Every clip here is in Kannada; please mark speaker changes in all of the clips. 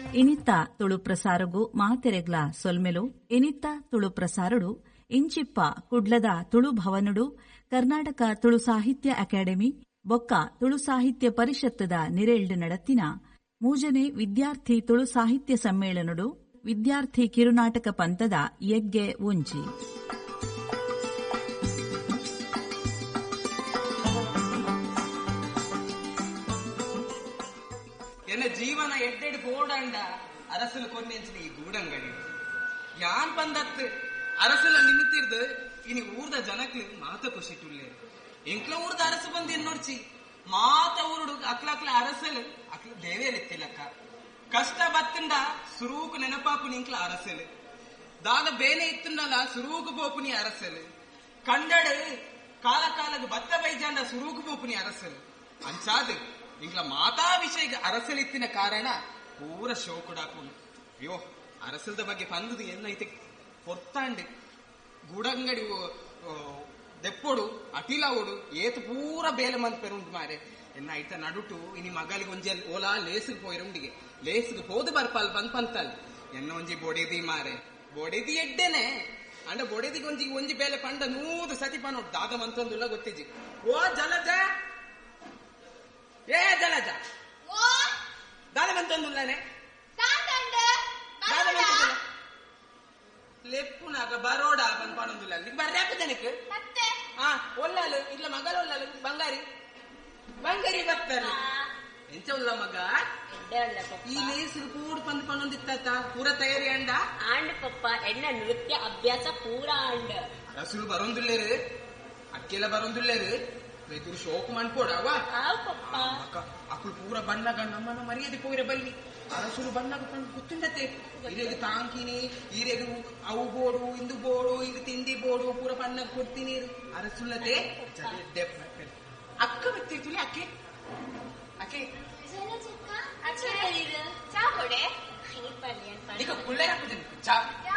Speaker 1: ಇನಿತ್ತ ತುಳು ಪ್ರಸಾರಗು ಮಾತೆರೆಗ್ಲ ಸೊಲ್ಮೆಲು ಇನಿತ್ತ ತುಳು ಪ್ರಸಾರಡು ಇಂಚಿಪ್ಪ ಕುಡ್ಲದ ತುಳು ಭವನುಡು ಕರ್ನಾಟಕ ತುಳು ಸಾಹಿತ್ಯ ಅಕಾಡೆಮಿ ಬೊಕ್ಕ ತುಳು ಸಾಹಿತ್ಯ ಪರಿಷತ್ತದ ನಿರೇಳ್ಡು ನಡತ್ತಿನ ಮೂಜನೆ ವಿದ್ಯಾರ್ಥಿ ತುಳು ಸಾಹಿತ್ಯ ಸಮ್ಮೇಳನಡು ವಿದ್ಯಾರ್ಥಿ ಕಿರುನಾಟಕ ಪಂಥದ ಯಗ್ಗೆ ಒಂಜಿ
Speaker 2: ಎನ್ನ ಜೀವನ ಎಡ್ಡೆಡು ಬೋಡಾಂಡ ಅರಸಲು ಕೊನ್ನೆಂಚಿನ ಈ ಗೂಡಂಗಡಿ ಯಾನ್ ಪಂದತ್ ಅರಸಲ ನಿನ್ನಿತ್ತಿರ್ದು ಇನಿ ಊರ್ದ ಜನಕ್ಲು ಮಾತ ಖುಷಿಟ್ಟುಳ್ಳೇ ಎಂಕ್ಲ ಊರ್ದ ಅರಸು ಬಂದು ನೋಡ್ಚಿ ಮಾತ ಊರುಡು ಅಕ್ಲ ಅರಸಲು ಅಕ್ಲ ದೇವೇರೆತ್ತಿಲಕ್ಕ ಕಷ್ಟ ಬತ್ತಂಡ ಸುರೂಕು ನೆನಪಾಪು ನಿಂಕ್ಲ ಅರಸಲು ದಾದ ಬೇನೆ ಇತ್ತುಂಡಲ ಸುರೂಕು ಪೋಪುನಿ ಅರಸಲು ಕಂಡಡು ಕಾಲ ಕಾಲಗ್ ಬತ್ತ ಬೈಜಾಂಡ ಸುರೂಕು ಪೋಪುನಿ ಅರಸಲು ಅಂಚಾದು ಇಂಕ್ಲ ಮಾತಾ ವಿಷಯ ಅರಸಲಿತ್ತಿನ ಕಾರಣ ಪೂರ ಶೋಕುಡಾಪುನು ಅಯ್ಯೋ ಅರಸಲ್ದ ಬಗ್ಗೆ ಪಂದದು ಏನೈತೆ ಹೊತ್ತಾಂಡೆ ಗುಡಂಗಡಿ ದೆಪ್ಪೊಡು ಅಟಿಲವೋಡು ಏತು ಪೂರ ಬೇಲೆ ಮಂತ್ ಪೆರುಂಟು ಮಾರೆ ಎನ್ನ ಐತ ನಡುಟು ಇನಿ ಮಗಲಿಗೆ ಒಂಜಿ ಓಲಾ ಲೇಸಿಗೆ ಪೋಯಿರುಂಡಿಗೆ ಲೇಸಿಗೆ ಹೋದು ಬರ್ಪಲ್ ಬಂದ್ ಪಂತಲ್ ಎನ್ನ ಒಂಜಿ ಬೊಡೆದಿ ಮಾರೆ ಬೊಡೆದಿ ಎಡ್ಡೆನೆ ಅಂಡ ಬೊಡೆದಿಗೆ ಒಂಜಿ ಬೇಲೆ ಪಂಡ 100 ಸತಿ ಪನೋಡು ದಾದ ಮಂತೊಂದುಲ್ಲ ಗೊತ್ತಿಜಿ ಓ ಜಲಜ ಏ ಜಲಜ ದಾದ ಮಂತೊಂದುಲ್ಲನೆ ಲೆಪ್ಪುನಾಗ ಬರೋಡ ಬಂದ್ ಪನೊಂದುಲ್ಲ ಬರ್ರ್ಯಾಪ ಜನಕ್ಕೆ ಒಲ್ಲಾಲು ಇಲ್ಲ ಮಗಲ ಒಲ್ಲಾಲು ಬಂಗಾರಿ ಬರ್ತಾರೆ ಎಂಚ ಉಲ್ಲ ಮಗ ಈ ಲೇಸು ಕೂಡು ಪಂದ್ ಪನೊಂದಿತ್ತ ಪೂರ ತಯಾರಿ ಅಂಡ
Speaker 3: ಆಂಡ್ ಪಪ್ಪ ಎಣ್ಣ ನೃತ್ಯ ಅಭ್ಯಾಸ ಪೂರ ಆಂಡ್
Speaker 2: ರಸೂಲು ಬರೊಂದುಲ್ಲೇರು ಅಕ್ಕೆಲ್ಲ ಬರೊಂದುಲ್ಲೇರು ಬೇತೂರು ಶೋಕ್ ಮಾಡ್ಕೊಡವ ಅಕ್ಕಳು ಪೂರ ಬಣ್ಣಗ ನಮ್ಮನ್ನ ಮರ್ಯಾದೆ ಪೋಯಿರ ಬಲ್ಲಿ ಅರಸುಲು ಬಣ್ಣಗ ಗೊತ್ತಿಂದತೆ ಇರೆಗೆ ತಾಂಕಿನಿ ಇರೆಗೆ ಅವು ಬೋಡು ಇಂದು ಬೋಡು ಈಗ ತಿಂಡಿ ಬೋಡು ಪೂರ ಬಣ್ಣಗ ಕೊಡ್ತೀನಿ ಅರಸುಲ್ಲದೆ ಅಕ್ಕ ಬರ್ತಿರ್ತಿಲ್ಲ ಅಕ್ಕೆ ಅಕ್ಕೆ ಈಗ ಕುಳ್ಳೆ ಹಾಕಿದ್ದೀನಿ ಚಾ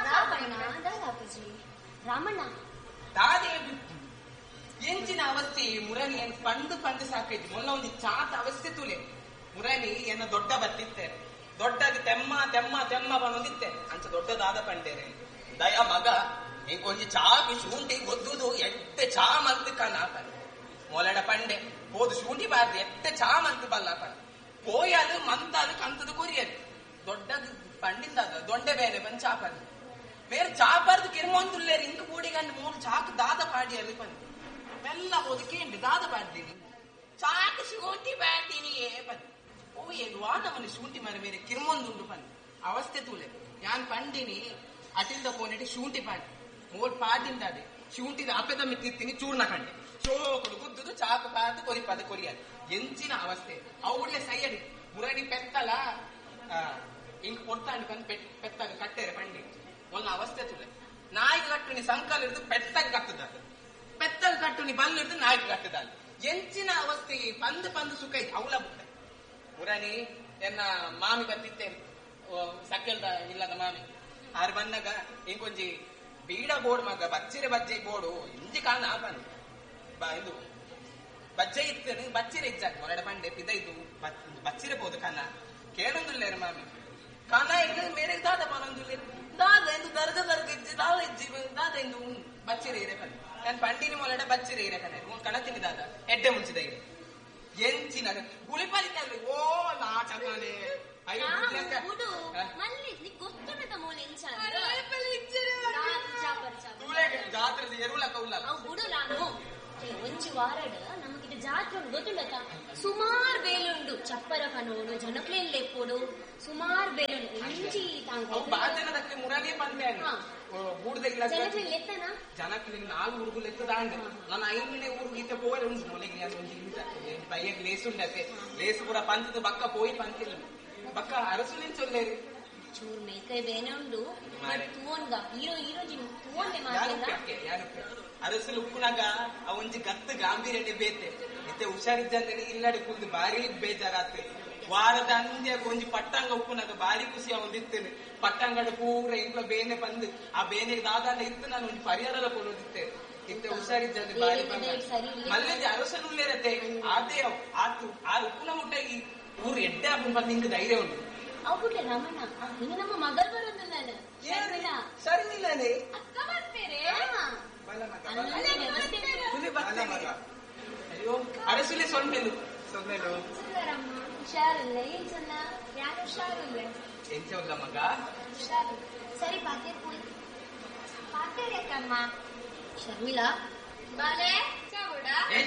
Speaker 3: ರಾಮಣ್ಣ
Speaker 2: ದಾದೇ ಎಂಚಿನ ಅವಸ್ಥೆ ಮುರಳಿ ಏನ್ ಪಂದು ಸಾಕೈತಿ ಮೊನ್ನ ಒಂದು ಚಾತ ಅವಸ್ಥೆ ತುಲೆ ಮುರಳಿ ಎನ್ನ ದೊಡ್ಡ ಬತ್ತಿತ್ತೆ ದೊಡ್ಡದು ತೆಮ್ಮ ಬಂದಿತ್ತೆ ಅಂಚ ದೊಡ್ಡದಾದ ಪಂಡೇರೆ ದಯ ಮಗ ಇಂಕೊಂಜಿ ಚಾಪಿ ಶೂಂಟಿ ಗೊದ್ದುದು ಎಟ್ಟೆ ಚಾ ಮಂತ್ ಕಣ ಮೊಲಡ ಪಂಡೆ ಹೋದು ಶೂಂಟಿ ಬಾರ್ದು ಎಟ್ಟೆ ಚಾ ಮಂತ್ ಬಲ್ಲ ಪಂಡ ಪೋಯಲು ಮಂತಾಲು ಕಂತದು ಕೊರಿಯದು ದೊಡ್ಡದು ಪಂಡಿಂದಾಗ ದೊಡ್ಡೆ ಬೇರೆ ಬಂದ್ ಚಾಪದು ಬೇರೆ ಚಾಪರ್ದು ಕಿರ್ಮೊಂದುಲ್ಲೇರಿ ಇಂಕ ಬೂಡಿಗಂಡು 3 ಚಾಕ್ ದಾದ ಪಾಡಿಯಲ್ಲಿ ಬಂದು ಮೆಲ್ಲ ಹೋದಕ್ಕೆ ದಾದ ಬಾಡ್ತೀನಿ ಚಾಕ್ ಶೂಂಟಿ ಬಾಡ್ತೀನಿ ಬಂದು ಓ ಎಲ್ವಾ ನಮ್ಮನೆ ಶೂಂಟಿ ಮರ ಬೇರೆ ಕಿರ್ಮೊಂದುಂಡು ಬಂದು ಅವಸ್ಥೆ ತೂಲೆ ಯಾನ್ ಪಂಡಿನಿ ಅಟಿಲ್ದ ಫೋನಿಟ್ಟು ಶೂಂಟಿ ಪಾಡಿ 3 ಪಾಡಿಂದಾದೆ ಶೂಂಟಿದ ಅಪೆದ ಮಿತ್ತಿರ್ತೀನಿ ಚೂರ್ಣ ಕಂಡೆ ಚೋಕುಡು ಗುದ್ದುದು ಚಾಕು ಪಾದು ಕೊರಿಯದು ಎಂಚಿನ ಅವಸ್ಥೆ ಅವಳೆ ಸೈಯಡಿ ಮುರಡಿ ಪೆತ್ತಲ ಇಂಕ ಕೊಡ್ತಾಂಡು ಬಂದು ಪೆತ್ತಾಗ ಕಟ್ಟೇರೆ ಪಂಡಿ ಒಂದು ಅವಸ್ಥೆ ತುಲೆ ನಾಯಿಗೆ ಕಟ್ಟುನಿ ಸಂಕಲ್ ಹಿಡಿದು ಪೆತ್ತಾಗ ಕಟ್ಟದ ಪೆತ್ತಲ್ ಕಟ್ಟುನಿ ಬಲ್ ಹಿಡಿದು ನಾಯಿಗೆ ಕಟ್ಟದ ಎಂಚಿನ ಅವಸ್ಥೆ ಪಂದು ಸುಖ ಐತಿ ಅವಳ ಬುಟ್ಟ ಮುರಾನಿ ಎನ್ನ ಮಾಮಿ ಬಂದಿತ್ತೇನೆ ಸಕ್ಕೆಲ್ದ ಇಲ್ಲದ ಮಾಮಿ ಆರು ಬಂದಾಗ ಇಂಕೊಂಜಿ ಬೀಡ ಬೋರ್ಡ್ ಮಗ ಬಚ್ಚಿರೆ ಬಜ್ಜೆ ಬೋರ್ಡು ಇಂಜಿ ಕಾರಣ ಬಂದು ಇದು ಬಜ್ಜೆ ಇತ್ತೇನೆ ಬಚ್ಚಿರೆ ಇಜ್ಜಾಕ ಹೊರಡ ಪಂಡೆ ಪಿದೈದು ಬಚ್ಚಿರೆ ಬೋದು ಕನ್ನ ಕೇಳೊಂದುಲ್ಲೇರು ಮಾಮಿ ಕನ್ನ ಇದ್ದು ಮೇರೆ ದಾದ ಬರೊಂದುಲ್ಲೇರು ದಾದ ಎಂದು ದರ್ಗ ಇಜ್ಜಿ ದಾದ ಇಜ್ಜಿ ದಾದ ಎಂದು ಬಚ್ಚಿರೆ ಇರೆ ಕನ್ನ ನಾನು ಪಂಡಿನಿ ಮೊಲಡ ಬಚ್ಚಿರೆ ಇರೆ ಕನ್ನ ಕಣತಿನಿ ದಾದ ಎಡ್ಡೆ ಮುಂಚಿದ ಇದೆ ಎಂಚಿನ ಗುಳಿಪಲಿನಲ್ಲಿ ಓ ನಾಚನೆ ಅಯ್ಯೋ ಜಾತ್ರೆ ಎರುಳ ಕೌಲ
Speaker 3: ಒಂಜಿ ವಾರಡ್ ನಮಗಿಟ ಜಾತ್ರೆ ಗೊತ್ತುಂಡತ ಸುಮಾರ್ ಬೇಲುಂಡು ಚಪ್ಪರ ಕನೋಡು ಜನಕ್ಲೇನ್ ಲೆಪ್ಪೋಡು ಸುಮಾರ್ ಬೇಲುಂಡು ಇಂಚಿ
Speaker 2: ಜನಕ್ಕೆ ಮುರಳಿ ಪಂಡೆ ಬೂಡ್ದಿಲ್ಲ ಜನಕ್ಕೆ 4 ಊರುಗು ಲೆಕ್ಕದಾಂಡು ನಾನು 5ನೇ ಊರು ಗೀತೆ ಪೋಯ್ ಉಂಟು ಮೊಲೆಗೆ ಬೈಯಗ್ ಲೇಸು ಉಂಡತೆ ಲೇಸು ಪೂರ ಪಂತದ ಬಕ್ಕ ಪೋಯಿ ಪಂತಿಲ್ಲ ಬಕ್ಕ ಅರಸು ನಿಂಚೊಲ್ಲೇರಿ
Speaker 3: ಚೂರ್ ಮೇಕೈ ಬೇನೆ ಉಂಡು ತೂವನ್ಗ ಈರೋಜಿ ತೂವನ್ನೆ
Speaker 2: ಅರಸಲು ಉಪ್ಪುನಾಗ ಅವಂಜಿ ಗತ್ತು ಗಾಂಭೀರ್ಯತೆ ಬೇತೆ ಇತ್ತೆ ಹುಷಾರಿದ್ದಂತೆ ಇಲ್ಲಡೆ ಕುಂದು ಬಾರಿ ಬೇಜಾರಾಗ್ತದೆ ವಾರದ ಅಂದ್ಯ ಒಂಜಿ ಪಟ್ಟಂಗ ಉಪ್ಪುನಾಗ ಬಾರಿ ಖುಷಿ ಅವಂದಿತ್ತೇನೆ ಪಟ್ಟಂಗಡ ಪೂರ ಇಂಕ್ಲ ಬೇನೆ ಬಂದು ಆ ಬೇನೆಗೆ ದಾದಾಂಡ ಇತ್ತು ನಾನು ಒಂಜಿ ಪರಿಹಾರ ಕೊಡೋದಿತ್ತೆ ಇತ್ತೆ ಹುಷಾರಿದ್ದಂತೆ ಬಾರಿ ಮಲ್ಲೆಜಿ ಅರಸನುಳ್ಳೇರತ್ತೆ ಅದೇ ಆತು ಆ ಉಪ್ಪುನ ಮುಟ್ಟಾಗಿ ಊರು ಎಡ್ಡೆ ಹಾಕೊಂಡು ಬಂದು ಹಿಂಗೆ ಧೈರ್ಯ ಉಂಟು
Speaker 3: ಅವ್ಬಿಟ್ಟೆ ರಮಣ ಇನ್ನು ನಮ್ಮ ಮಗಳು ಬರೋದಿಲ್ಲ ಶರ್ಮಿಳಾ
Speaker 2: ಶರ್ಮಿಳಾನೇ
Speaker 3: ಅಕ್ಕ ಬರ್ತೀರಿ
Speaker 2: ಅಯ್ಯೋ ಅರಸುಲೆ ಸೊನ್ಮೆಲು
Speaker 3: ಸುಂದರಮ್ಮ ಹುಷಾರಿಲ್ಲ ಏನ್ ಚೆನ್ನ ಯಾರು ಹುಷಾರಿಲ್ಲ
Speaker 2: ಎಂಚವಲ್ಲ ಮಗ
Speaker 3: ಹುಷಾರು ಸರಿ ಪಾತೇರಿ ಅಕ್ಕಮ್ಮ ಶರ್ಮಿಳಾ ಬಾಲೆ ಚೌಡ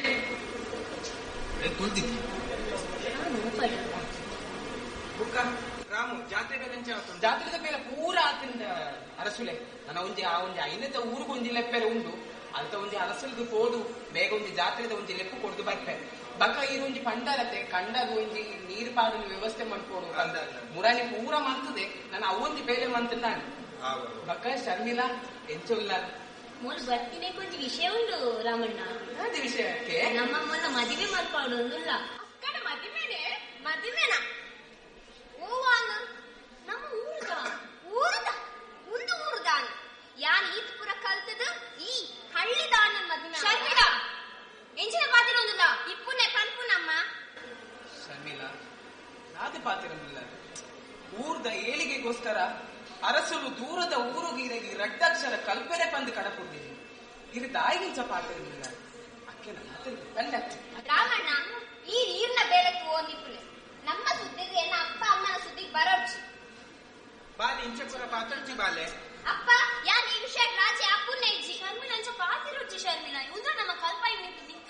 Speaker 2: ಕುಂತಿದ್ದಿ
Speaker 3: ಪಡಿ
Speaker 2: ಬುಕ್ಕ ರಾಮು ಜಾತ್ರೆದ ಮೇಲೆ ಪೂರ ಆತಿಂದ ಅರಸುಲೆ ನನ್ನ ಒಂಜಿ ಆ ಒಂಜಿ ಐನದ ಊರಿಗೆ ಒಂಜಿ ಲೆಪ್ಪೆರೆ ಉಂಡು ಅಂತ ಒಂಜಿ ಅರಸಲ್ದು ಹೋದು ಬೇಗ ಒಂಜಿ ಜಾತ್ರೆದ ಒಂಜಿ ಲೆಪ್ಪು ಕೊಡ್ದು ಬರ್ಪೆ ಬಕ್ಕ ಈ ಒಂಜಿ ಪಂಡರತೆ ಕಂಡಾಗ ಒಂಜಿ ನೀರು ಪಾಡಲು ವ್ಯವಸ್ಥೆ ಮಾಡ್ಕೊಡು ಮುರಾನಿ ಪೂರ ಮಂತದೆ ನಾನು ಅವೊಂಜಿ ಬೇಲೆ ಮಂತ ನಾನು ಬಕ್ಕ ಶರ್ಮಿಳಾ ಎಂಚುಲ್ಲ
Speaker 3: ಮೊಲ್ ಬರ್ತೀನಿ ಕೊಂಚ ವಿಷಯ ಉಂಡು ರಾಮಣ್ಣ
Speaker 2: ಅದೇ ವಿಷಯಕ್ಕೆ
Speaker 3: ನಮ್ಮ ಮೊಲ್ಲ ಮದುವೆ ಮಾಡ್ಪಾಡು ಒಂದಿಲ್ಲ ಅಕ್ಕಡ ಮದುವೆನಾ ಓವಾನ ನಮ್ಮ ಊರದ ಒಂದು ಊರುದಾನ ಯಾನ್ ಈತ್ ಪುರ ಕಲ್ತದ ಈ ಹಳ್ಳಿದಾನ ಮದುವೆ ಶರ್ಮಿಳಾ ಎಂಚಿನ ಪಾತಿರ ಒಂದಿಲ್ಲ ಇಪ್ಪುನೆ ಪನ್ಪುನಮ್ಮ
Speaker 2: ಶರ್ಮಿಳಾ ನಾದೆ ಪಾತಿರಂದಿಲ್ಲ ಊರ್ದ ಏಳಿಗೆಗೋಸ್ಕರ ಅರಸರು ದೂರದ ಊರುಗಿರಿ ರಡ್ಡಕ್ಷರ ಕಲ್ಪನೆ ಬಂದು ಕಡಕೊಟ್ಟಿದ್ದೀನಿ ಇದು ದಾಯಿಗಿಂಚ ಪಾತಿರಂದಿಲ್ಲ ಅಕ್ಕೆ ನನ್ನ
Speaker 3: ರಾಮಣ್ಣ ಈ ನೀರಿನ ಬೇಲಕ್ಕೆ ಓದಿಪ್ಪುಲೆ ನಮ್ಮ ಸುದ್ದಿಗೆ ಎನ್ನ ಅಪ್ಪ ಅಮ್ಮನ ಸುದ್ದಿಗೆ ಬರೋಡ್ಚಿ
Speaker 2: ಬಾಲೆ ಇಂಚಪುರ ಪಾತ್ರಡ್ಚಿ ಬಾಲೆ
Speaker 3: ಅಪ್ಪ ಯಾನ್ ಈ ವಿಷಯ ರಾಜೆ ಅಪ್ಪುನ್ನೇ ಇಜ್ಜಿ ಶರ್ಮಿಳಾ ಅಂಚ ಪಾತಿರೋಡ್ಚಿ ಶರ್ಮಿಳಾ ಉಂದ ನಮ್ಮ ಕಲ್ಪಾಯಿ ನಿಂತು ನಿಕ್ಕ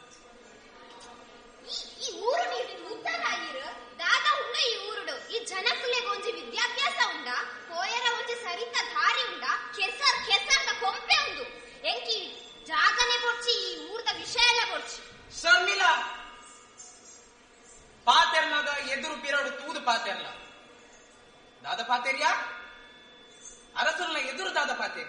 Speaker 3: ಈ ಊರು ನೀರು ಉತ್ತರ ಆಗಿರು ದಾದಾ ಉಂಡ ಈ ಊರುಡು ಈ ಜನಕ್ಕುಲೆಗೆ ಒಂಜಿ ವಿದ್ಯಾಭ್ಯಾಸ ಉಂಡ ಪೋಯರ ಒಂಜಿ ಸರಿತ ದಾರಿ ಉಂಡ ಕೆಸರ್ದ ಕೊಂಪೆ ಉಂಡು ಎಂಕಿ ಜಾಗನೆ ಬೊಡ್ಚಿ ಈ ಊರ್ದ ವಿಷಯ ಎಲ್ಲ ಬೊಡ್ಚಿ
Speaker 2: ಶರ್ಮಿಳಾ ಪಾತೆರ್ನಾಗ ಎದುರು ಪಿರೋಡು ತೂದು ಪಾತೆರ್ಲ ದಾದ ಪಾತೆರ್ಯಾ ಅರಸನ ಎದುರು ದಾದ ಪಾತೆರ್ಯ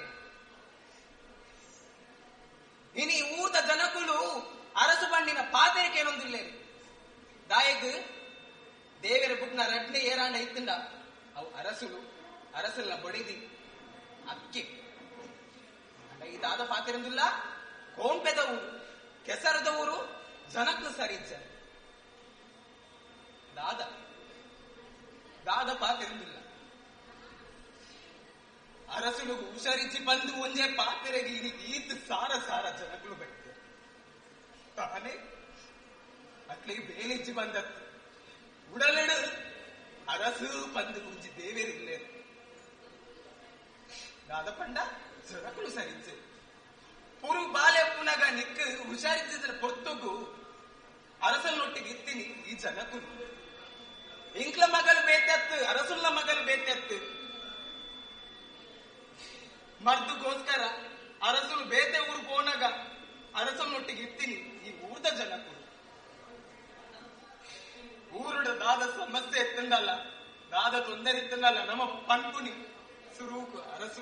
Speaker 2: ಇನಿ ಊರ್ದ ಜನಕುಲು ಅರಸು ಬಂಡಿನ ಪಾತೆರಿಕೆ ಏನೊಂದಿಲ್ಲ ದಾಯಗ್ ದೇವರ ಬುಡ್ನ ರಡ್ನೆ ಏರಾಂಡ ಇತ್ತಂಡ ಅವು ಅರಸಲ್ನ ಬೊಡಿದಿ ಅಕ್ಕಿ ಇದಾದ ಪಾತೆರಂದಿಲ್ಲ ಕೋಂಪೆದ ಊರು ಕೆಸರದ ಊರು ಜನಕ್ಕೂ ಸರಿಜ್ಜ ದಾದ ಪಾತೆರಂದಿಲ್ಲ ಅರಸಲು ಹುಷಾರಿಸಿ ಬಂದು ಒಂದೇ ಪಾತೆರೆಗೆ ಈತ್ ಸಾರ ಜನಗಳು ಬೆಟ್ಟೆ ತಾನೇ ಅಟ್ಲಿಗೆ ಬೇಲಿಚ್ಚಿ ಬಂದತ್ತು ಉಡಲೆಡು ಅರಸು ಬಂದು ಮುಂಚಿ ದೇವೇರಿಲ್ಲೇ ದಾದ ಪಂಡ ಜನಗಳು ಸರಿಚೆ ಪುರು ಬಾಲೆ ಪುನಗ ನಿಕ್ ಹುಷಾರಿಸಿದ್ರೆ ಪೊರ್ತುಗು ಅರಸನೊಟ್ಟಿಗೆ ಇತ್ತೀನಿ ಈ ಜನಕುಲು ಇಂಕ್ಲ ಮಗಳು ಬೇತೆತ್ತು ಅರಸುಲ್ಲ ಮಗಳು ಬೇತೆತ್ತು ಮರ್ದುಗೋಸ್ಕರ ಅರಸಲು ಬೇತೆ ಊರು ಪೋನಾಗ ಅರಸನೊಟ್ಟಿಗೆ ಇತ್ತೀನಿ ಈ ಊರ್ದ ಜನಕುಲು ಊರುಡ ದಾದ ಸಮಸ್ಯೆ ಎತ್ತಂದಲ್ಲ ದಾದ ತೊಂದರೆ ಇತ್ತಂದಲ್ಲ ನಮ್ಮ ಪಂಪುನಿ ಸುರೂಕು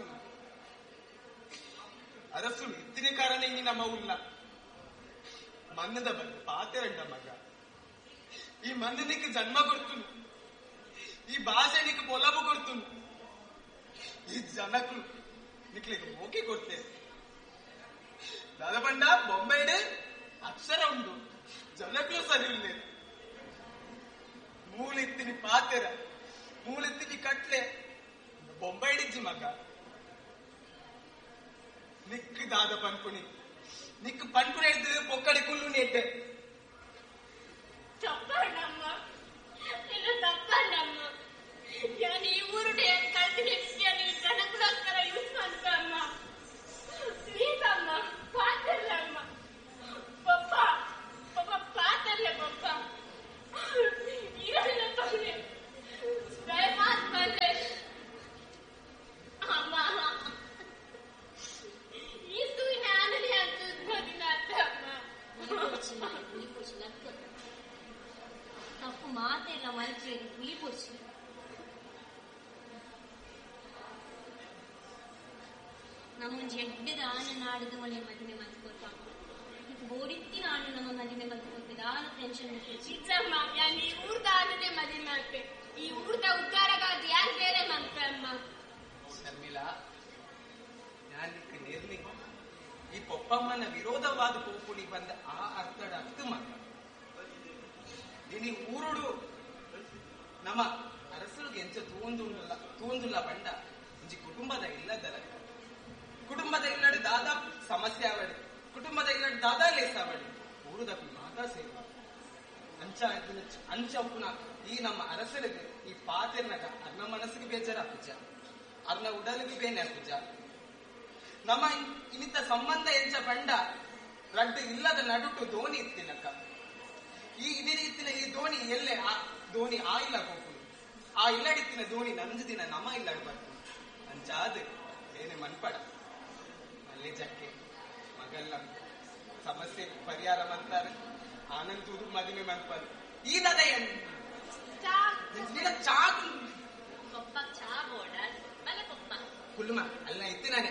Speaker 2: ಅರಸುಲು ಇತ್ತಿನ ಕಾರಣ ಇನಿ ನಮ್ಮ ಉಲ್ಲ ಮನ್ನದ ಬಗ್ಗೆ ಪಾತೆರಂಡ ಮಗ ಈ ಮಂದಿನಿಗೆ ಜನ್ಮ ಕೊಡ್ತುನು ಈ ಭಾಷೆನಿಗೆ ಪೊಲಬು ಕೊಡ್ತುನು ಈ ಜನಕುಲು ನಿಕ್ಲಿಗೆ ಮೋಕೆ ಕೊಡ್ತೇನೆ ದಾದ ಪಂಡ ಬೊಂಬೈಡೆ ಅಕ್ಷರ ಉಂಡು ಜನಕುಲು ಸರಿ ಇಲ್ಲ ಮೂಲಿತ್ತಿನಿ ಪಾತೆರ ಮೂಲಿತ್ತಿನಿ ಕಟ್ಲೆ ಬೊಂಬೈಡಿಜ್ಜಿ ಮಗ ನಿಕ್ ದಾದ ಪನ್ಪುನಿ ನಿಕ್ ಪನ್ಪುನಿ ಎಡ್ದು ಪೊಕ್ಕಡೆ ಕುಲ್ಲು ನೆಡ್ಡೆ
Speaker 3: ತಪ್ಪಣ್ಣಮ್ಮ ಯಾನ್ ಈ ಊರುಡೆ ಕಲ್ತಿನಿ ನೀ ಜನಕ್ಕೋಸ್ಕರ ಯೂಸ್ ಮಾಡ್ತಮ್ಮ ಪ್ಲೀಸ್ ಅಮ್ಮ ಪಾತರ್ಲೆ ಅಮ್ಮ ಪಪ್ಪ ಪಾತರ್ಲೆ ಪಪ್ಪ ಇರಲ್ಲ ತೊಂದ್ರೆ ದಯಮಾತ್ ಬಂದೆ ಅಮ್ಮ ಇದು ನಾನೇ ಅಂತ ಮದಿನಾತಮ್ಮ ತಪ್ಪು ಮಾತೆಲ್ಲ ಮಲ್ಪೇರಿ ಹುಲಿ ಪೊಡ್ಸಿ ನಮ್ಮ ಜಡ್ಡದ ಆನೆ ನಾಡಿದ ಮನೆ ಮದಿನೆ ಮತ್ಕೋತ ಬೋರಿತ್ತಿನ ಆನೆ ನಮ್ಮ ಮದಿನೆ ಮತ್ಕೋತಿದ್ದ ಆನ ಟೆನ್ಷನ್ ಚಿಚ್ಚಮ್ಮ ಯಾನ್ ಈ ಊರ್ದ ಆನೆ ಮದಿನೆ ಮಾಡ್ತೆ ಈ ಊರ್ದ ಉದ್ಧಾರಗಾದ ಯಾನ್ ಬೇರೆ ಮಂತೆ ಅಮ್ಮ
Speaker 2: ಶರ್ಮಿಳಾ ಜ್ಞಾನಿಕ ನಿರ್ಲಿ ಈ ಪೊಪ್ಪಮ್ಮನ ವಿರೋಧವಾದ ಪೋಪುನಿ ಬಂದ ಆ ಅರ್ಥದ ಅರ್ಥ ಮಗ ಇನಿ ಊರುಡು ನಮ್ಮ ಅರಸರಿಗೆ ಎಂಚ ತೂಂದುಲ್ಲ ಬಂಡ ಇಂಚಿ ಕುಟುಂಬದ ಇಲ್ಲದರ ಕುಟುಂಬದ ಇಲ್ಲಡೆ ದಾದಾ ಸಮಸ್ಯೆ ಅವಡಿ ಕುಟುಂಬದ ಇಲ್ಲಡೆ ದಾದಾ ಲೇಸ ಅವಡಿ ಊರುದಪ್ಪಿ ಮಾತಾ ಸೇವ ಅಂಚ ಉಪ್ಪುನ ಈ ನಮ್ಮ ಅರಸರಿಗೆ ಈ ಪಾತೆರ್ನಗ ಅರ್ನ ಮನಸ್ಸಿಗೆ ಬೇಜಾರ ಪೂಜ ಅರ್ನ ಉಡಲಿಗೆ ಬೇನೆ ಪೂಜ ನಮ್ಮ ಇನ್ನಿತ ಸಂಬಂಧ ಎಂಚ ಬಂಡ ರಡ್ಡು ಇಲ್ಲದ ನಡುಟು ದೋಣಿ ಇತ್ತಿನಕ್ಕ ಈ ಇದೇ ರೀತಿನ ಈ ದೋಣಿ ಎಲ್ಲೇ ದೋಣಿ ಆ ಇಲ್ಲ ಹೋಗುದು ಆ ಇಲ್ಲಡಿತ್ತಿನ ದೋಣಿ ನಂಜು ದಿನ ನಮ ಇಲ್ಲಡ್ ಬರ್ತೀನಿ ಅಂಚಾದ ಏನೇ ಮನ್ಪಡ ಅಲ್ಲೇ ಜಕ್ಕೆ ಮಗಲ್ಲ ಸಮಸ್ಯೆ ಪರಿಹಾರ ಮಂತಾರೆ ಆನಂದ್ ಮದುವೆ ಮನ್ಪರು ಈಲದ ಚಾಕು ಕುಲ್ಮ ಅಲ್ಲ ಇತ್ತಿನಾನೆ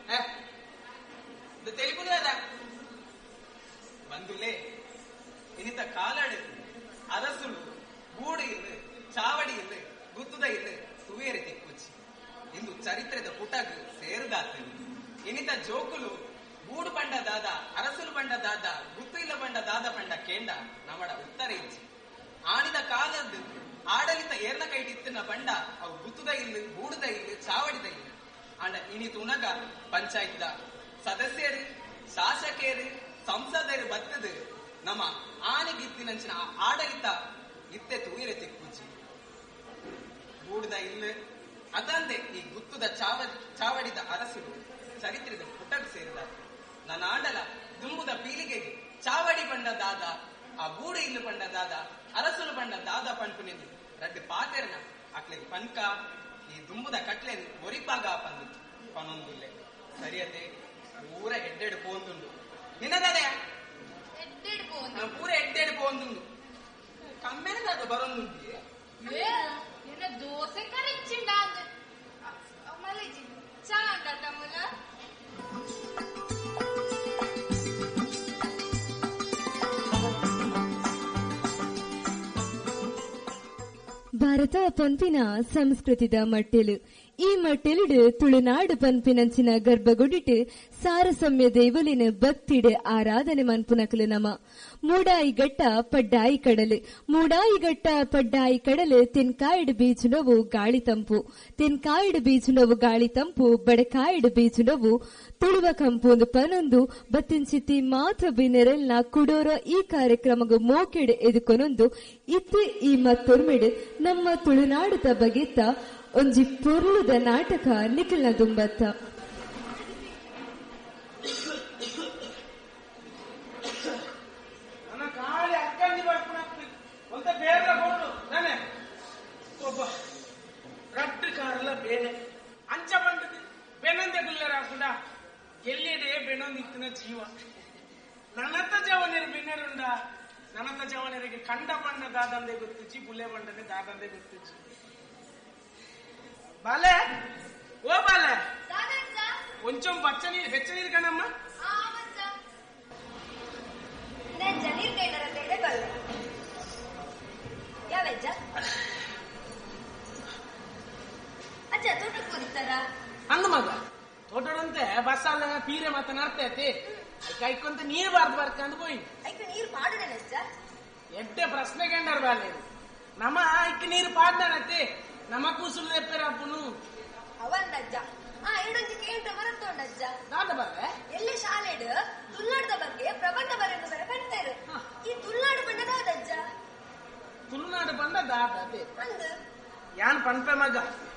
Speaker 2: తెలుగు లేదా ಬಂಧುಲೇ ಇನಿತ ಕಾಲಡು ಅರಸುಲು ಗೂಡು ಇಲ್ಲು ಚಾವಡಿ ಇಲ್ಲು ಗುತ್ತುದ ಇಲ್ಲು ತುವೇರೆ ತಿಕ್ಕುಚ್ಚಿ ಇಂದು ಚರಿತ್ರೆದ ಪುಟಗ್ ಸೇರುದಾತ ಇನಿತ ಜೋಕುಲು ಗೂಡು ಬಂಡ ದಾದ ಅರಸುಲು ಬಂಡ ದಾದ ಗುತ್ತು ಇಲ್ಲ ಬಂಡ ದಾದ ಬಂಡ ಕೇಂಡ ನಮಡ ಉತ್ತರ ಇಚ್ಚಿ ಆಣಿದ ಕಾಲದ್ದು ಆಡಳಿತ ಏರ್ನ ಕೈಟಿತ್ತಿನ ಬಂಡ ಅವು ಗುತ್ತುದ ಇಲ್ಲು ಗೂಡುದ ಇಲ್ಲು ಚಾವಡಿದ ಇಲ್ಲು ಅಂಡ ಇನಿತು ಉನಗ ಪಂಚಾಯತ್ದ ಸದಸ್ಯರು ಶಾಸಕರು ಸಂಸದರು ಬತ್ತದು ನಮ್ಮ ಆನೆಗಿತ್ತಿನಂಚಿನ ಆಡಳಿತ ಇತ್ತೆ ತುಯಿರೆ ತಿಕ್ಕುಚ್ಚಿ ಗೂಡುದ ಇಲ್ಲ ಅದಂದೆ ಈ ಗುತ್ತುದ ಚಾವಡಿದ ಅರಸುರು ಚರಿತ್ರೆದ ಪುಟಗ್ ಸೇರಿದ ನನ್ನ ಆಡಲ ದುಂಬುದ ಪೀಳಿಗೆಗೆ ಚಾವಡಿ ಬಂಡ ದಾದ ಆ ಗೂಡು ಇಲ್ಲು ಬಂಡ ದಾದ ಅರಸುಲು ಬಂಡ ದಾದ ಪಂಪುನಿಂದು ರಡ್ಡು ಪಾತೆರನ ಅಕ್ಲೆಗೆ ಪಂಕ ಈ ದುಂಬುದ ಕಟ್ಲೆನ್ ಒರಿಪಾಗ ಪಂದು ಪನೊಂದುಲ್ಲೆ ಸರಿಯತೆ ಪೂರ ಎಡ್ಡೆಡು ಪೋಂದುಂಡು ನಿನ್ನದೇ ಪೂರ ಎಡ್ಡೆಡು ಪೋಂದುಂಡು ಕಮ್ಮೆನದ ಬರೊಂದುಂಡಿ
Speaker 3: ದೋಸೆ ಕರೆಚ್ಚಿಂಡ ಮಲಜಿ ಚಾ ಅಂಡ ತಮ್ಮಲ
Speaker 4: ಭಾರತ ಪಂಪಿನ ಸಂಸ್ಕೃತಿದ ಮಟ್ಟೆಲು ಈ ಮಟ್ಟೆಲಿಡು ತುಳುನಾಡು ಪಂಪಿನಂಚಿನ ಗರ್ಭಗುಡಿಟ್ಟು ಸಾರಸಮ್ಯ ದೇವಲಿನ ಭಕ್ತಿಡೆ ಆರಾಧನೆ ಮನ್ಪುನಕಲು ನಮ ಮೂಡಾಯಿಗಟ್ಟ ಪಡ್ಡಾಯಿ ಕಡಲು ಮೂಡಾಯಿಗಟ್ಟ ಪಡ್ಡಾಯಿ ಕಡಲು ತೆನ್ಕಾಯಿಡು ಬೀಜುನವು ಗಾಳಿ ತಂಪು ತೆನ್ಕಾಯಿಡು ಬೀಜುನವು ಗಾಳಿ ತಂಪು ಬಡಕಾಯಿಡು ಬೀಜುನವು ತುಳುವ ಕಂಪೊಂದು ಪನೊಂದು ಬತ್ತಿಂಚಿತಿ ಮಾತ್ರ ಬಿನೆರಲ್ನ ಕುಡೋರ ಈ ಕಾರ್ಯಕ್ರಮಗೂ ಮೋಕೆಡೆ ಎದುಕೊನೊಂದು ಇತ್ತು ಈ ಮತ್ತೊರ್ಮೆಡು ನಮ್ಮ ತುಳುನಾಡುದ ಬಗೆತ್ತ ಒಂಜಿ ಪೊರ್ಲುದ ನಾಟಕ ನಿಖಿಲ್ನ ದುಂಬತ್ತ
Speaker 5: ಅಂಚ ಬಂದದ್ದು ಬೆನೊಂದೆ ಗುಲ್ಲರಾಕುಂಡ ಎಲ್ಲೆಡೆ ಬೆನೊಂದಿತ್ತಿನ ಜೀವ ನನತ ಜವನರು ಬೆನ್ನರುಂಡ ನನತ ಜವನರಿಗೆ ಕಂಡ ಬಣ್ಣ ದಾದಂದೆ ಗೊತ್ತಿಚ್ಚಿ ಬುಲೆ ಬಣ್ಣನೆ ದಾದಂದೆ ಗೊತ್ತಿಚ್ಚಿ ಬಾಲೆ ಓ ಬಾಲೆ ಒಂಚೊಂ ಬೆಚ್ಚ ನೀರು ಕಣಮ್ಮ ಹಂಗ ಮಗ ತೋಟದಂತೆ ಬಸ್ ಅಲ್ಲ ಪೀರೆ ಮಾತನಾಡ್ತೈತಿ ಕೈಕೊಂತ ನೀರ್ ಬಾರ್ದು ಬರ್ಕಂದು ಹೋಯ್
Speaker 3: ನೀರು ಪಾಡನೆ
Speaker 5: ಎಡ್ಡೆ ಪ್ರಶ್ನೆ ಕಂಡರ್ ಬಾಲೆ ನಮ್ಮ ಐಕ್ ನೀರು ಪಾಡ್ನತಿ ನಮ್ಮ ಕೂಸುಲು ಎಪ್ಪೇರ ಅಪ್ಪನು
Speaker 3: ಅವನ್ನಜ್ಜ ಎರಡೊಂದು ಕೇಂದ್ರ ಮರತ್ತೊಂಡಜ್ಜ
Speaker 5: ನಾದ ಬರ್ರೆ
Speaker 3: ಎಲ್ಲೇ ಶಾಲೆಡು ತುಳುನಾಡದ ಬಗ್ಗೆ ಪ್ರಬಂಧ ಬರೆದು ಬರ ಕಣ್ತೇರು ಈ ತುಳುನಾಡು ಬಂಡದಾದಜ್ಜ
Speaker 5: ತುಳುನಾಡು ಬಂದ ದಾದತೆ
Speaker 3: ಅಂದು
Speaker 5: ಯಾನ್ ಪಂಪೆ ಮಗ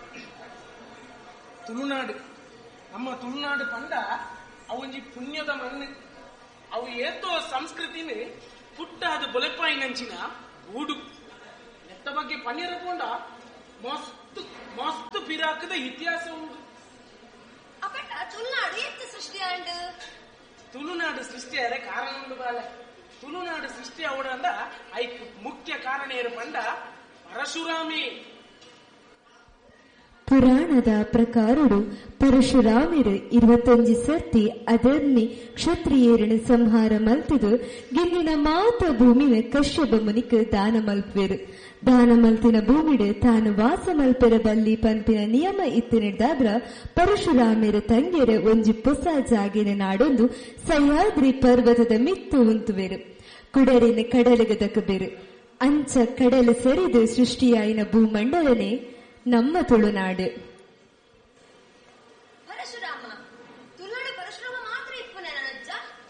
Speaker 5: ತುಳುನಾಡು ನಮ್ಮ ತುಳುನಾಡು ಪಂಡ ಅವೊಂಜಿ ಪುಣ್ಯದ ಮಣ್ಣು ಅವು ಏತೋ ಸಂಸ್ಕೃತಿನ ಪುಟ್ಟಾದ ಬೊಲೆಪಾಯಿನಂಚಿನ ಗೂಡು ಎತ್ತ ಬಗ್ಗೆ ಪನ್ನೀರ ಪೋಂಡ ಮಸ್ತ್ ಮಸ್ತ್ ಪಿರಾಕದ ಇತಿಹಾಸ ಉಂಟು
Speaker 3: ಅಪಟ್ಟ ತುಳುನಾಡು ಎತ್ತು ಸೃಷ್ಟಿ ಆಂಡು
Speaker 5: ತುಳುನಾಡು ಸೃಷ್ಟಿಯಾದ ಕಾರಣ ಉಂಟು ಬಾಲ ತುಳುನಾಡು ಸೃಷ್ಟಿ ಅವಡಂದ ಐಕ್ ಮುಖ್ಯ ಕಾರಣ ಏರು ಪಂಡ ಪರಶುರಾಮಿ
Speaker 4: ಪುರಾಣದ ಪ್ರಕಾರಡು ಪರಶುರಾಮಿರು 21 ಸರ್ತಿ ಅದರ್ನಿ ಕ್ಷತ್ರಿಯರನ್ನು ಸಂಹಾರ ಮಲ್ತದು ಗಿನ್ನಿನ ಮಾತ ಭೂಮಿನ ಕಶ್ಯಪ ಮುನಿಕ್ ದಾನ ಮಲ್ಪೆರು ದಾನ ಮಲ್ತಿನ ಭೂಮಿಡು ತಾನು ವಾಸ ಮಲ್ಪೆರ ಬಲ್ಲಿ ಪಂಪಿನ ನಿಯಮ ಇತ್ತಿನಿಡ್ದಾದ್ರ ಪರಶುರಾಮಿರ ತಂಗೆರ ಒಂಜಿ ಪೊಸ ಜಾಗಿನ ನಾಡೊಂದು ಸಹ್ಯಾದ್ರಿ ಪರ್ವತದ ಮಿತ್ತು ಉಂತುವೆರು ಕುಡರಿನ ಕಡಲಿಗೆ ದಕ್ಕಬೆರು ಅಂಚ ಕಡಲು ಸರಿದು ಸೃಷ್ಟಿಯಾಯಿನ ಭೂಮಂಡಲನೆ ನಮ್ಮ ತುಳುನಾಡು.
Speaker 3: ಪರಶುರಾಮ ತುಳುನಾಡು ಪರಶುರಾಮ ಮಾತ್ರ ಇಪ್ಪುನ ಅಜ್ಜ.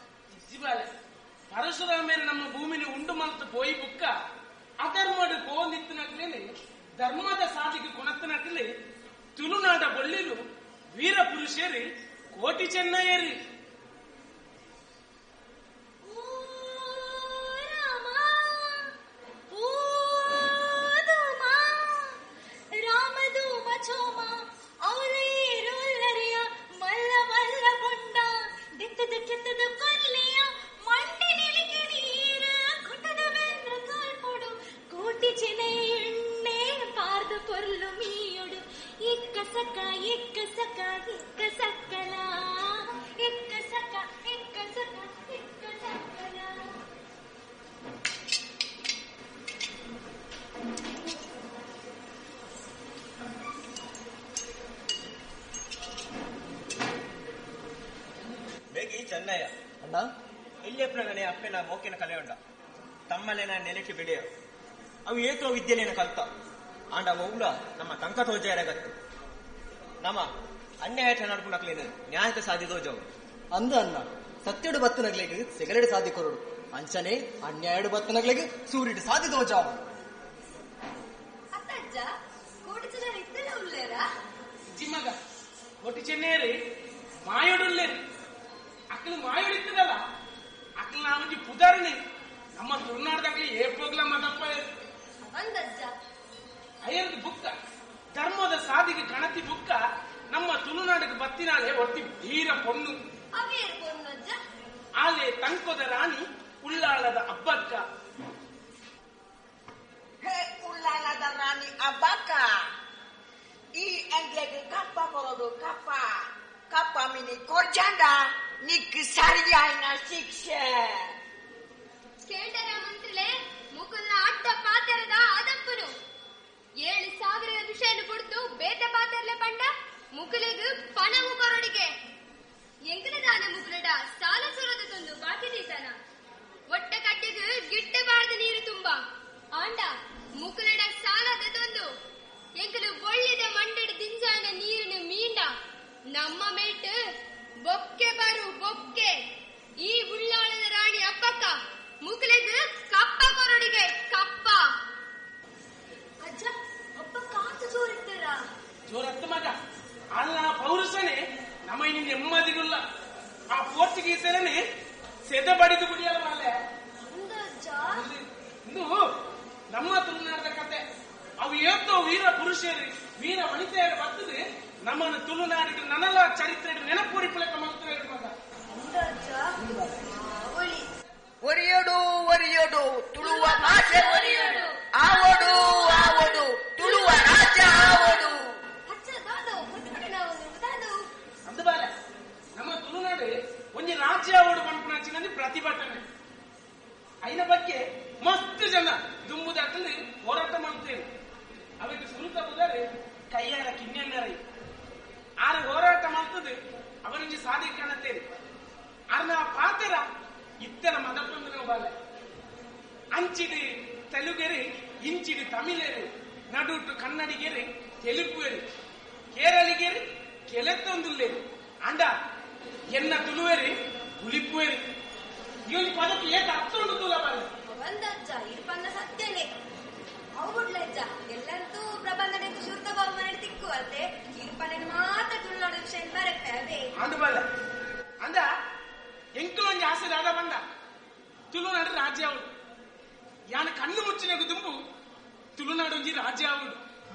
Speaker 5: ಪರಶುರಾಮೇನ ನಮ್ಮ ಭೂಮಿನ ಉಂಡು ಮಲ್ತು ಪೋಯಿ ಬುಕ್ಕ ಅಧರ್ಮಡು ಪೋಂದಿತ್ತಿನಕ್ಲೇನೆ ಧರ್ಮದ ಸಾಧಿಗೆ ಕೊಣತ್ತಿನಕ್ಲೆ ತುಳುನಾಡ ಬೊಳ್ಳಿಲು ವೀರ ಪುರುಷೇರಿ ಕೋಟಿ ಚೆನ್ನಯ್ಯರಿ.
Speaker 6: ಚೆನ್ನಯ್ಯ ಅಣ್ಣ ಇಲ್ಲೆಪ್ಪನೇ ಅಪ್ಪನ ಮೋಕಿನ ಕಲೆ ಉಂಡ ತಮ್ಮಲೆನ ನೆಲೆಕ್ಕೆ ಬಿಡೆಯ ಅವು ಏತೋ ವಿದ್ಯೆಲೇನ ಕಲ್ತ ಆಂಡ ಮೌಲ ನಮ್ಮ ತಂಕ ತೋಜಾರಗತ್ತು ನಮ್ಮ ಅನ್ಯಾಯ ನಡ್ಕೊಂಡಕ್ಲೇನು ನ್ಯಾಯತೆ ಸಾಧಿದೋಜವು
Speaker 7: ಅಂದ ಅನ್ನ ಸತ್ಯಡು ಬತ್ತನಗ್ಲೆಗೆ ಸಿಗರೇಟ್ ಸಾಧಿಕೊರಡು ಅಂಚನೆ ಅನ್ಯಾಯಡು ಬತ್ತನಗ್ಲೆಗೆ ಸೂರ್ಯಡು ಸಾಧಿದೋಜಾವು.
Speaker 5: ಚಿಮ್ಮಗ ಕೋಟಿ ಚೆನ್ನೇರಿ ಮಾಯೋಡುಲ್ಲೇರಿ ಅಕ್ಕಲು ಮಾಯೋಡಿತ್ತದಲ್ಲ ಅಕ್ಕಲು ನಾವಂಜಿ ಪುದಾರಣೆ ನಮ್ಮ ತುಳುನಾಡದಾಗ್ಲಿ ಏಪೋಗ್ಲ ಮದಪ್ಪ ಅಯ್ಯರ್ದು ಬುಕ್ಕ ಧರ್ಮದ ಸಾಧಿಗೆ ಕಣತಿ ಬುಕ್ಕ ನಮ್ಮ ತುಳುನಾಡಿಗೆ ಬತ್ತಿನಾಳೆ ಒಟ್ಟಿ ಧೀರ ಪೊಣ್ಣು ಆಲೆ ತಂಕೋದ ರಾಣಿ ಉಳ್ಳಾಳದ ಹಬ್ಬಕ್ಕ.
Speaker 2: ಉಳ್ಳಾಳದ ರಾಣಿ ಹಬ್ಬಕ್ಕ ಈ ಎಂಗ್ಲೆಗೆ ಕಪ್ಪ ಬರೋದು ಕಪ್ಪ ಕಪ್ಪ ಮಿನಿ ಕೊರ್ಜಾಂಡ ನಿಕ್ ಸರಿಯಾಯಿನ ಶಿಕ್ಷೆ
Speaker 3: ಕೇಳ್ತಾರ ಮಂತ್ರಿಲೆ ಮುಕುಲ್ನ ಅಡ್ಡ ಪಾತೆರದ ಅದಪ್ಪನು 7,000 ವಿಷಯನು ಬಿಡ್ತು ಬೇತೆ ಪಾತೆರ್ಲೆ ಪಂಡ ಮುಕುಲಿಗೆ ಪಣವು ಕೊರಡಿಗೆ ಎಂಕಲದಾನ ಮುಕುಲಡ ಸಾಲ ಸುರದ ತಂದು ಬಾಕಿ ತೀತಾನ ಒಟ್ಟ ಕಟ್ಟೆಗೆ ಗಿಟ್ಟೆ ಬಾರದ ನೀರು ತುಂಬ ಆಂಡ ಮುಕುಲಡ ಸಾಲದ ತಂದು ಎಂಕಲು ಒಳ್ಳೆದ ಮಂಡಡ ದಿಂಜಾನ ನೀರಿನ ಮೀಂಡ ನಮ್ಮ ಮೇಟ್ ಬೊಕ್ಕೆ ಬರು ಬೊಕ್ಕೆ ಈ ಉಳ್ಳಾಳದ ರಾಣಿ ಅಪ್ಪಕ್ಕ ಮುಕುಲೆಗೆ ಕಪ್ಪ ಕೊರಡಿಗೆ ಕಪ್ಪ. ಅಜ್ಜ ಅಪ್ಪ ಕಾಂತು ಜೋರಿತ್ತಾರ
Speaker 5: ಜೋರತ್ತು ಮಗ ಅಲ್ಲ ಪೌರುಷನೇ ನಮ್ಮ ಇನ್ನು ನೆಮ್ಮದಿಗುಲ್ಲ ಆ ಪೋರ್ಚುಗೀಸರನೆ ಸೆದ ಬಡಿದು ಬಿಡಿಯಲ್ಲ ಮಾಲೆ ಇದು ನಮ್ಮ ತುಳುನಾಡದ ಕತೆ ಅವು ಏತೋ ವೀರ ಪುರುಷರು ವೀರ ವನಿತೆಯರು ಬರ್ತದೆ ನಮ್ಮನ್ನು ತುಳುನಾಡಿಗೆ ನನ್ನಲ್ಲ ಚರಿತ್ರೆ ನೆನಪೂರಿಪುಲಕ ಮಾಡ್ತಾರೆ ಮಗ.
Speaker 2: ಒರಿಯೋಡು ಒರಿಯೋಡು ತುಳುವ ಭಾಷೆ ಒರಿಯೋಡು ಆವಡು ಆವಡು ತುಳುವ ರಾಜ್ಯ ಆವಡು
Speaker 5: ಅಂದಬಾರ ನಮ್ಮ ತುಳುನಾಡು ಒಂದು ರಾಜ್ಯ ಆವಡು ಪಂಪುನಾಚಿನಲ್ಲಿ ಪ್ರತಿಭಟನೆ ಐನ ಬಗ್ಗೆ ಮಸ್ತ್ ಜನ ದುಂಬುದಾಟಲ್ಲಿ ಹೋರಾಟ ಮಾಡ್ತೇವೆ. ಅವಕ್ಕೆ ಸುರುತ ಬುದರೆ ಕೈಯಾರ ಕಿನ್ನೆಣ್ಣರೈ ಆರ ಹೋರಾಟ ಮಾಡ್ತದೆ ಅವನಿಗೆ ಸಾಧಿ ಕಾಣುತ್ತೇವೆ. ಅರ್ನ ಪಾತ್ರ ಇತ್ತರ ಮದಪಂದ್ರ ಬಾಲ ಅಂಚಿಡಿ ತೆಲುಗೆರಿ ಇಂಚಿಡಿ ತಮಿಳೇರಿ ನಡುಟು ಕನ್ನಡಿಗೆರಿ ತೆಲುಗುವೇರಿ ಕೇರಳಿಗೆರಿ ಕೆಲೆತ್ತೊಂದುಲ್ಲೇರಿ ಅಂಡ ಎನ್ನ ತುಳುವೇರಿ ಉಳಿಪುವೇರಿ ಇವನು ಪದಕ್ಕೆ ಏಕ ಹತ್ತೊಂದು ತುಲ ಬಾಲ
Speaker 3: ಬಂದಜ್ಜ ಇರ್ಪನ್ನ ಸತ್ಯನೇ ಅವುಡ್ಲಜ್ಜ ಎಲ್ಲಂತೂ ಪ್ರಬಂಧನೆಂದು ಶುದ್ಧ ಬಹುಮಾನ ತಿಕ್ಕುವಂತೆ ಇರ್ಪನ್ನ ಮಾತ್ರ ತುಳುನಾಡು ವಿಷಯ ಬರತ್ತೆ ಅದೇ
Speaker 5: ಅಂದು ಬಾಲ ಅಂದ ಎಂಕಲೊಂದು ಆಸೆ ದಾದ ಬಂದ ತುಳುನಾಡು ರಾಜ್ಯ ಅವಳು ಯಾನ ಕಣ್ಣು ಮುಚ್ಚಿನ ದುಂಬು ತುಳುನಾಡು ಒಂಜಿ ರಾಜ್ಯ ಅವಳು.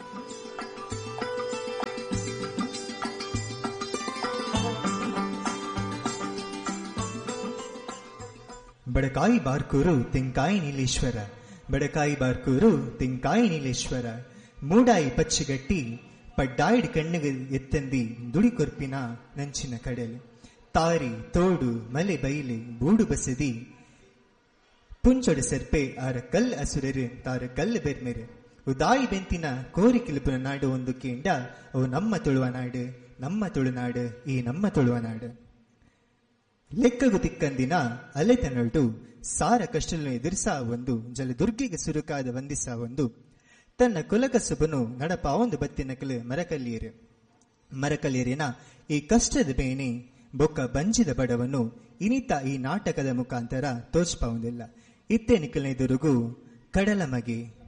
Speaker 8: ಬಡಕಾಯಿ ಬಾರ್ಕೂರು ತೆಂಕಾಯಿ ನೀಲೇಶ್ವರ ಬಡಕಾಯಿ ಬಾರ್ಕೂರು ತೆಂಕಾಯಿ ನೀಲೇಶ್ವರ ಮೂಡಾಯಿ ಪಚ್ಚಿಗಟ್ಟಿ ಪಡ್ಡಾಯಿಡ್ ಕಣ್ಣಿಗೆ ಎತ್ತಂದಿ ದುಡಿ ಕೊರ್ಪಿನ ನಂಚಿನ ಕಡಲು ತಾರಿ ತೋಡು ಮಲೆ ಬೈಲೆ ಬೂಡು ಬಸದಿ ಪುಂಚೊಡು ಸೆರ್ಪೆ ಆರ ಕಲ್ ಅಸುರರು ತಾರ ಕಲ್ ಬೆರ್ಮೆರು ಉದಾಯಿ ಬೆಂತಿನ ಕೋರಿ ಕಿಲುಪುನ ನಾಡು ಒಂದು ಕೇಂಡ ಅವು ನಮ್ಮ ತುಳುವ ನಾಡು ನಮ್ಮ ತುಳುನಾಡು ಈ ನಮ್ಮ ತುಳುವ ನಾಡು ಲೆಕ್ಕಗು ತಿಕ್ಕಂದಿನ ಅಲೆತನೊಟ್ಟು ಸಾರ ಕಷ್ಟలను ಎದುರಿಸಾ ಒಂದು ಜಲದುರ್ಗಿಗೆ ಸುರುಕಾದ ವಂದಿಸಾ ಒಂದು ತನ್ನ ಕುಲಕಸುಬನು ನಡಪಾವೊಂದು ಬತ್ತಿನಕಲು ಮರಕಲ್ಲಿಯರಿನ ಈ ಕಷ್ಟದ ಬೇನೆ ಬೊಕ್ಕ ಬಂಜಿದ ಬಡವನು ಇನಿತ ಈ ನಾಟಕದ ಮುಖಾಂತರ ತೋಚ್ಪಾವುದಿಲ್ಲ. ಇತ್ತೆ ನಿಕಲನೆದುರುಗು ಕಡಲ ಮಗೆ